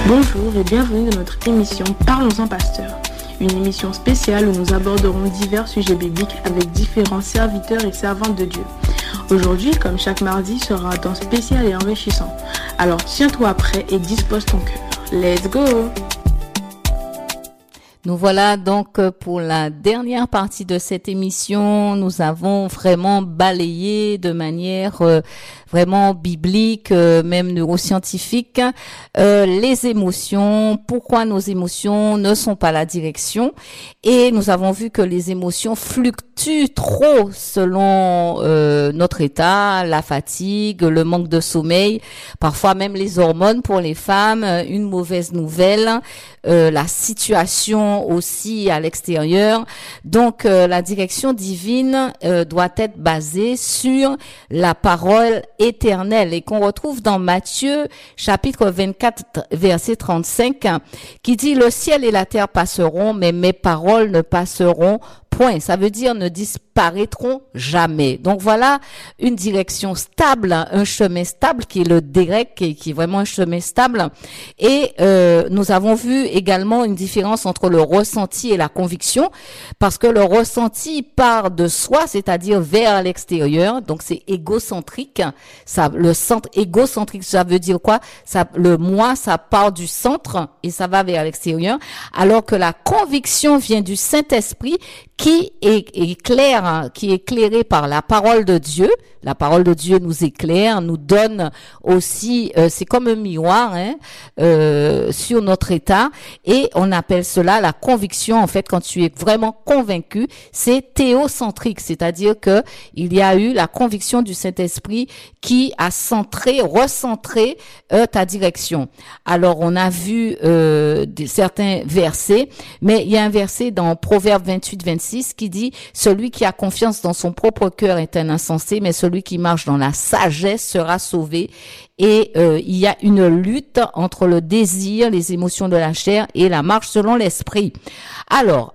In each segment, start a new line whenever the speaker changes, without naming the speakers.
Bonjour et bienvenue dans notre émission Parlons-en Pasteur, une émission spéciale où nous aborderons divers sujets bibliques avec différents serviteurs et servantes de Dieu. Aujourd'hui, comme chaque mardi, sera un temps spécial et enrichissant. Alors tiens-toi prêt et dispose ton cœur. Let's go!
Nous voilà donc pour la dernière partie de cette émission. Nous avons vraiment balayé de manière vraiment biblique, même neuroscientifique, les émotions, pourquoi nos émotions ne sont pas la direction. Et nous avons vu que les émotions fluctuent trop selon notre état, la fatigue, le manque de sommeil, parfois même les hormones pour les femmes, une mauvaise nouvelle, la situation aussi à l'extérieur. Donc la direction divine doit être basée sur la parole éternelle et qu'on retrouve dans Matthieu chapitre 24 verset 35 qui dit: le ciel et la terre passeront mais mes paroles ne passeront point. Ça veut dire ne disparaîtront jamais. Donc voilà une direction stable, un chemin stable qui est le direct, qui est vraiment un chemin stable. Et nous avons vu également une différence entre le ressenti et la conviction, parce que le ressenti part de soi, c'est-à-dire vers l'extérieur. Donc c'est égocentrique. Ça, le centre égocentrique, ça veut dire quoi? Ça, le moi, ça part du centre et ça va vers l'extérieur, alors que la conviction vient du Saint-Esprit qui est clair, qui est éclairé par la parole de Dieu. La parole de Dieu nous éclaire, nous donne aussi, c'est comme un miroir sur notre état, et on appelle cela la conviction. En fait, quand tu es vraiment convaincu, c'est théocentrique, c'est-à-dire que il y a eu la conviction du Saint-Esprit qui a recentré ta direction. Alors, on a vu certains versets, mais il y a un verset dans Proverbe 28-26 qui dit: celui qui a confiance dans son propre cœur est un insensé, mais celui qui marche dans la sagesse sera sauvé. Et il y a une lutte entre le désir, les émotions de la chair et la marche selon l'esprit. Alors,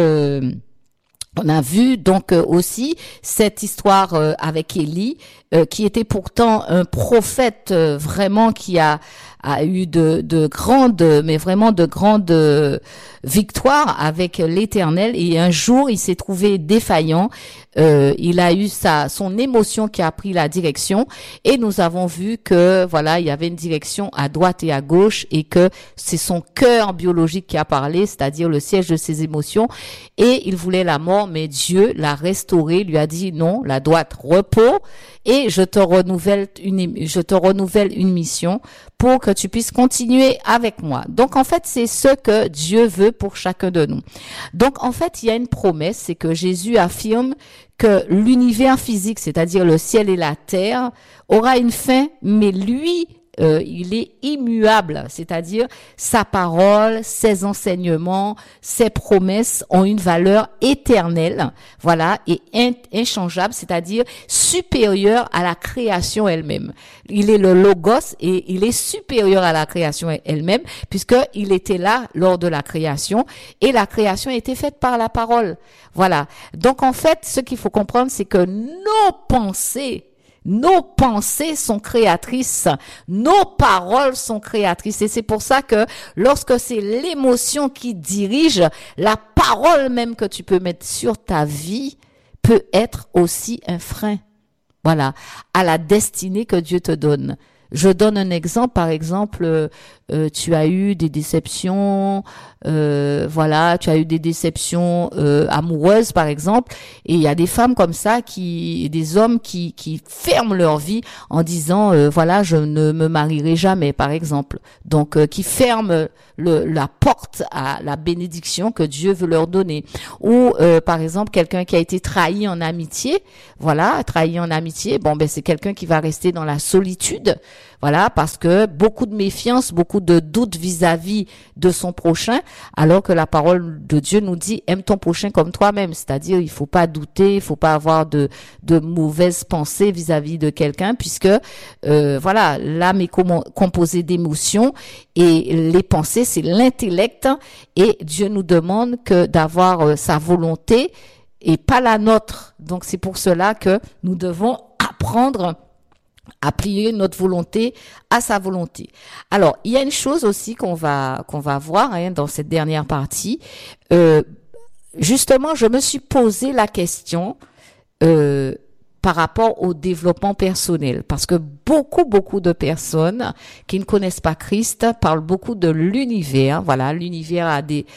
on a vu donc aussi cette histoire avec Élie, qui était pourtant un prophète vraiment qui a eu de grandes, mais vraiment de grandes victoires avec l'Éternel. Et un jour, il s'est trouvé défaillant. Il a eu son émotion qui a pris la direction. Et nous avons vu que voilà, il y avait une direction à droite et à gauche, et que c'est son cœur biologique qui a parlé, c'est-à-dire le siège de ses émotions. Et il voulait la mort, mais Dieu l'a restauré, lui a dit: non, la droite, repos, et je te renouvelle une mission pour que tu puisses continuer avec moi. Donc, en fait, c'est ce que Dieu veut pour chacun de nous. Donc, en fait, il y a une promesse, c'est que Jésus affirme que l'univers physique, c'est-à-dire le ciel et la terre, aura une fin, mais lui, il est immuable, c'est-à-dire sa parole, ses enseignements, ses promesses ont une valeur éternelle, voilà, et inchangeable, c'est-à-dire supérieure à la création elle-même. Il est le Logos et il est supérieur à la création elle-même, puisqu'il était là lors de la création, et la création a été faite par la parole. Voilà. Donc en fait, ce qu'il faut comprendre, c'est que nos pensées sont créatrices, nos paroles sont créatrices, et c'est pour ça que lorsque c'est l'émotion qui dirige, la parole même que tu peux mettre sur ta vie peut être aussi un frein, voilà, à la destinée que Dieu te donne. Je donne un exemple, par exemple, tu as eu des déceptions, voilà, tu as eu des déceptions amoureuses, par exemple, et il y a des femmes comme ça, des hommes qui ferment leur vie en disant voilà, je ne me marierai jamais, par exemple. Donc qui ferment la porte à la bénédiction que Dieu veut leur donner. Ou par exemple, quelqu'un qui a été trahi en amitié, voilà, trahi en amitié, bon ben c'est quelqu'un qui va rester dans la solitude. Voilà, parce que beaucoup de méfiance, beaucoup de doutes vis-à-vis de son prochain, alors que la parole de Dieu nous dit: aime ton prochain comme toi-même. C'est-à-dire, il faut pas douter, il faut pas avoir de mauvaises pensées vis-à-vis de quelqu'un, puisque voilà, l'âme est composée d'émotions, et les pensées, c'est l'intellect, et Dieu nous demande que d'avoir sa volonté et pas la nôtre. Donc c'est pour cela que nous devons apprendre à plier notre volonté à sa volonté. Alors, il y a une chose aussi qu'on va voir dans cette dernière partie. Justement, je me suis posé la question par rapport au développement personnel, parce que beaucoup de personnes qui ne connaissent pas Christ parlent beaucoup de l'univers. Voilà, l'univers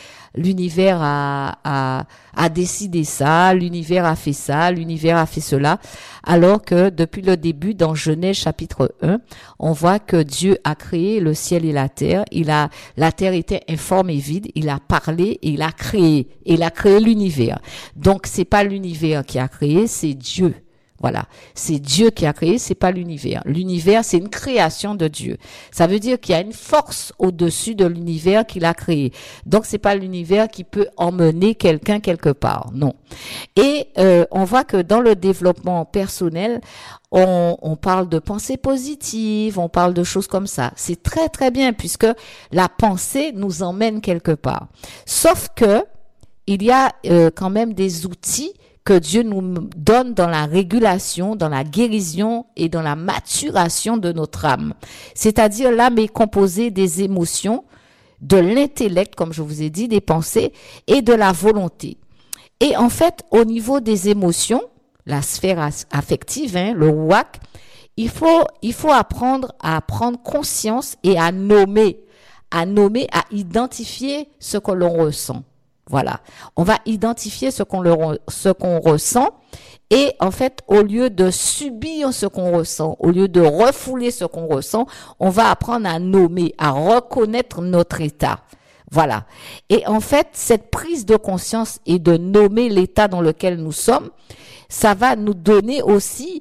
a décidé ça, l'univers a fait ça, l'univers a fait cela, alors que depuis le début, dans Genèse chapitre 1, on voit que Dieu a créé le ciel et la terre. La terre était informe et vide, il a parlé et il a créé l'univers. Donc c'est pas l'univers qui a créé, c'est Dieu. Voilà, c'est Dieu qui a créé, c'est pas l'univers. L'univers, c'est une création de Dieu. Ça veut dire qu'il y a une force au-dessus de l'univers qu'il a créé. Donc c'est pas l'univers qui peut emmener quelqu'un quelque part, non. Et on voit que dans le développement personnel, on parle de pensée positive, on parle de choses comme ça. C'est très très bien puisque la pensée nous emmène quelque part. Sauf que il y a quand même des outils que Dieu nous donne dans la régulation, dans la guérison et dans la maturation de notre âme. C'est-à-dire, l'âme est composée des émotions, de l'intellect, comme je vous ai dit, des pensées et de la volonté. Et en fait, au niveau des émotions, la sphère affective, le WAC, il faut apprendre à prendre conscience et à nommer, à identifier ce que l'on ressent. Voilà. On va identifier ce qu'on ressent et en fait, au lieu de subir ce qu'on ressent, au lieu de refouler ce qu'on ressent, on va apprendre à nommer, à reconnaître notre état. Voilà. Et en fait, cette prise de conscience et de nommer l'état dans lequel nous sommes, ça va nous donner aussi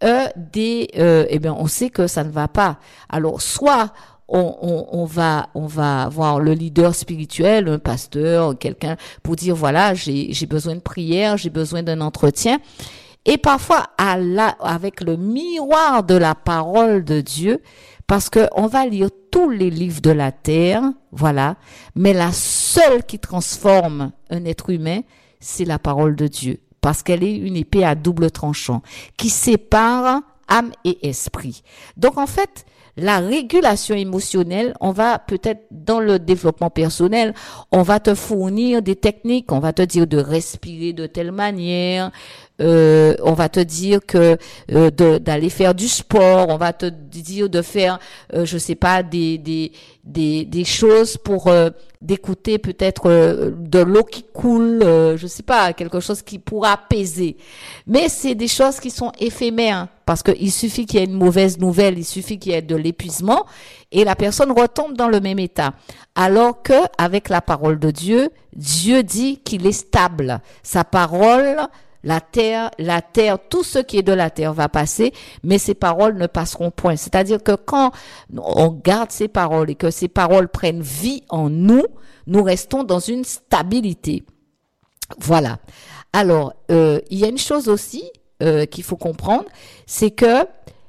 on sait que ça ne va pas. Alors, soit on va voir le leader spirituel, un pasteur, quelqu'un pour dire voilà, j'ai besoin de prière, j'ai besoin d'un entretien. Et parfois avec le miroir de la parole de Dieu, parce que on va lire tous les livres de la terre, voilà, mais la seule qui transforme un être humain, c'est la parole de Dieu, parce qu'elle est une épée à double tranchant qui sépare âme et esprit. Donc en fait, la régulation émotionnelle, on va peut-être dans le développement personnel, on va te fournir des techniques, on va te dire de respirer de telle manière, on va te dire que d'aller faire du sport, on va te dire de faire je sais pas des choses pour d'écouter peut-être de l'eau qui coule, je sais pas, quelque chose qui pourra apaiser. Mais c'est des choses qui sont éphémères parce que il suffit qu'il y ait une mauvaise nouvelle, il suffit qu'il y ait de l'épuisement et la personne retombe dans le même état. Alors que avec la parole de Dieu, Dieu dit qu'il est stable. Sa parole, la terre, tout ce qui est de la terre va passer, mais ces paroles ne passeront point. C'est-à-dire que quand on garde ces paroles et que ces paroles prennent vie en nous, nous restons dans une stabilité. Voilà. Alors, il y a une chose aussi qu'il faut comprendre, c'est que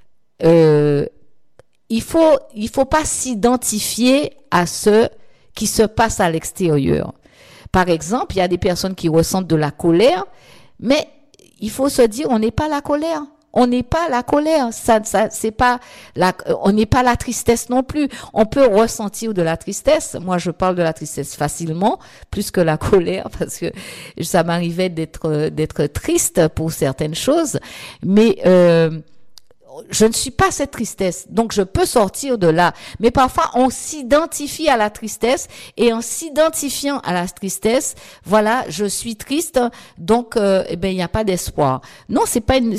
il faut pas s'identifier à ce qui se passe à l'extérieur. Par exemple, il y a des personnes qui ressentent de la colère, mais il faut se dire, on n'est pas la colère. On n'est pas la colère. On n'est pas la tristesse non plus. On peut ressentir de la tristesse. Moi, je parle de la tristesse facilement, plus que la colère, parce que ça m'arrivait d'être triste pour certaines choses. Mais, je ne suis pas cette tristesse, donc je peux sortir de là. Mais parfois, on s'identifie à la tristesse et en s'identifiant à la tristesse, voilà, je suis triste, donc il n'y a pas d'espoir. Non, c'est pas le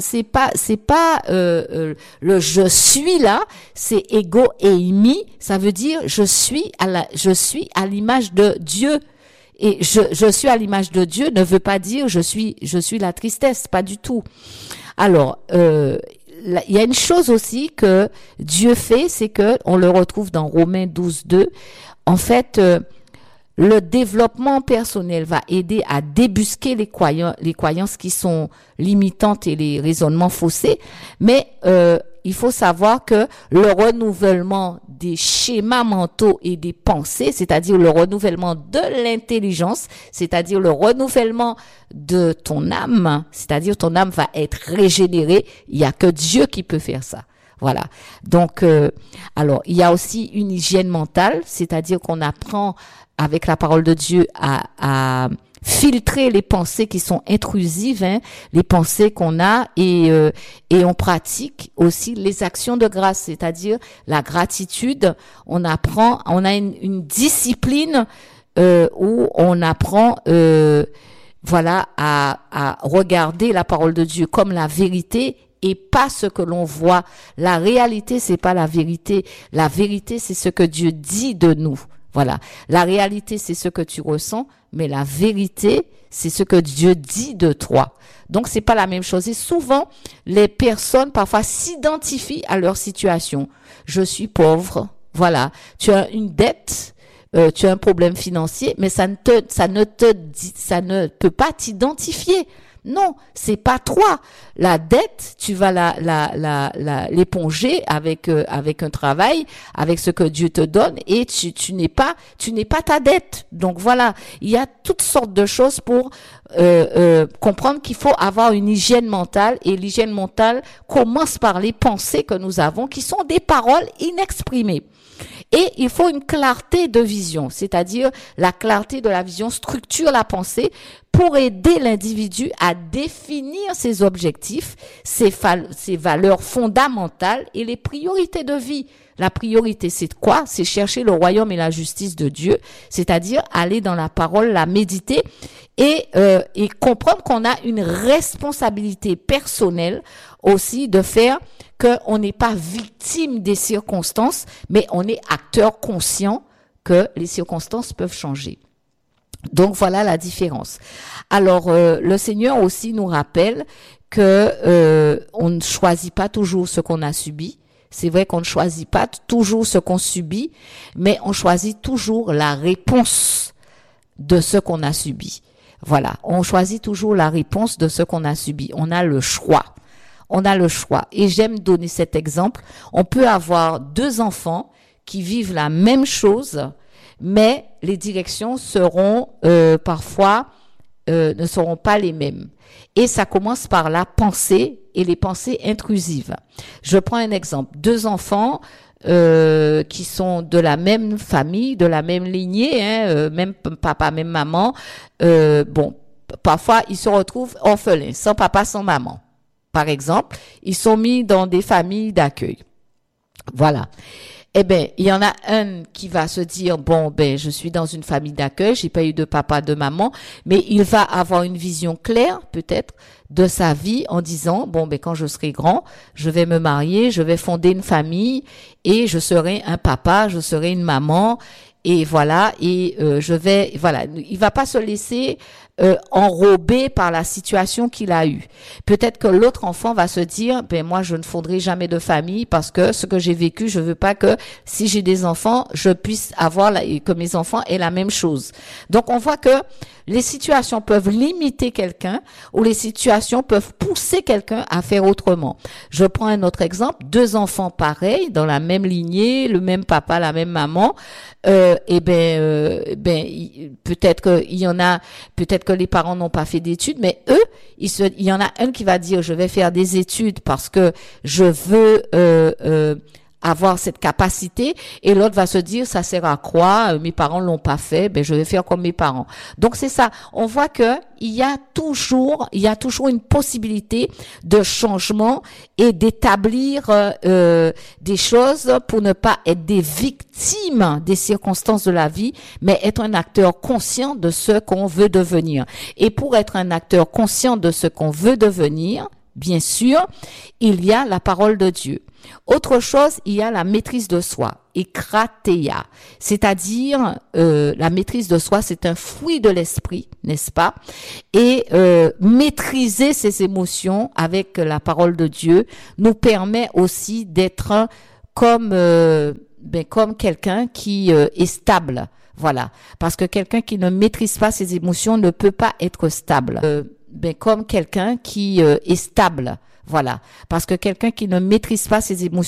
je suis là, c'est ego eimi, ça veut dire je suis à l'image de Dieu. Et je suis à l'image de Dieu ne veut pas dire je suis la tristesse, pas du tout. Alors, il y a une chose aussi que Dieu fait, c'est que on le retrouve dans Romains 12:2. En fait, le développement personnel va aider à débusquer les croyances qui sont limitantes et les raisonnements faussés, mais il faut savoir que le renouvellement des schémas mentaux et des pensées, c'est-à-dire le renouvellement de l'intelligence, c'est-à-dire le renouvellement de ton âme, c'est-à-dire ton âme va être régénérée. Il y a que Dieu qui peut faire ça. Voilà. Donc, alors, il y a aussi une hygiène mentale, c'est-à-dire qu'on apprend avec la parole de Dieu à filtrer les pensées qui sont intrusives, les pensées qu'on a, et on pratique aussi les actions de grâce, c'est-à-dire la gratitude. On apprend, on a une discipline où on apprend voilà à regarder la parole de Dieu comme la vérité et pas ce que l'on voit. La réalité, c'est pas la vérité. La vérité, c'est ce que Dieu dit de nous. Voilà. La réalité, c'est ce que tu ressens, mais la vérité, c'est ce que Dieu dit de toi. Donc, c'est pas la même chose. Et souvent, les personnes, parfois, s'identifient à leur situation. Je suis pauvre. Voilà. Tu as une dette. Tu as un problème financier, mais ça ne peut pas t'identifier. Non, c'est pas toi. La dette, tu vas l'éponger avec un travail, avec ce que Dieu te donne, et tu n'es pas ta dette. Donc voilà, il y a toutes sortes de choses pour comprendre qu'il faut avoir une hygiène mentale, et l'hygiène mentale commence par les pensées que nous avons, qui sont des paroles inexprimées. Et il faut une clarté de vision, c'est-à-dire la clarté de la vision structure la pensée pour aider l'individu à définir ses objectifs, ses valeurs fondamentales et les priorités de vie. La priorité, c'est quoi? C'est chercher le royaume et la justice de Dieu, c'est-à-dire aller dans la parole, la méditer et comprendre qu'on a une responsabilité personnelle aussi de faire qu'on n'est pas victime des circonstances, mais on est acteur conscient que les circonstances peuvent changer. Donc voilà la différence. Alors le Seigneur aussi nous rappelle que on ne choisit pas toujours ce qu'on a subi. C'est vrai qu'on ne choisit pas toujours ce qu'on subit, mais on choisit toujours la réponse de ce qu'on a subi. Voilà, on choisit toujours la réponse de ce qu'on a subi. On a le choix. On a le choix. Et j'aime donner cet exemple. On peut avoir deux enfants qui vivent la même chose, mais les directions seront parfois ne seront pas les mêmes. Et ça commence par la pensée et les pensées intrusives. Je prends un exemple. Deux enfants qui sont de la même famille, de la même lignée, même papa, même maman. Parfois ils se retrouvent orphelins, sans papa, sans maman. Par exemple, ils sont mis dans des familles d'accueil. Voilà. Eh ben, il y en a un qui va se dire, je suis dans une famille d'accueil, j'ai pas eu de papa, de maman, mais il va avoir une vision claire, peut-être, de sa vie en disant, quand je serai grand, je vais me marier, je vais fonder une famille et je serai un papa, je serai une maman, et voilà, il va pas se laisser enrobé par la situation qu'il a eue. Peut-être que l'autre enfant va se dire, moi je ne fonderai jamais de famille parce que ce que j'ai vécu, je veux pas que si j'ai des enfants, je puisse que mes enfants aient la même chose. Donc on voit que les situations peuvent limiter quelqu'un ou les situations peuvent pousser quelqu'un à faire autrement. Je prends un autre exemple, deux enfants pareils, dans la même lignée, le même papa, la même maman, peut-être que les parents n'ont pas fait d'études, mais eux, il y en a un qui va dire, je vais faire des études parce que je veux avoir cette capacité, et l'autre va se dire, ça sert à quoi? Mes parents l'ont pas fait, je vais faire comme mes parents. Donc c'est ça. On voit que il y a toujours une possibilité de changement et d'établir des choses pour ne pas être des victimes des circonstances de la vie, mais être un acteur conscient de ce qu'on veut devenir. Et pour être un acteur conscient de ce qu'on veut devenir, bien sûr, il y a la parole de Dieu. Autre chose, il y a la maîtrise de soi, et krateia, c'est-à-dire la maîtrise de soi, c'est un fruit de l'esprit, n'est-ce pas? Et maîtriser ses émotions avec la parole de Dieu nous permet aussi d'être comme quelqu'un qui est stable. Voilà, parce que quelqu'un qui ne maîtrise pas ses émotions ne peut pas être stable. Comme quelqu'un qui est stable. Voilà. Parce que quelqu'un qui ne maîtrise pas ses émotions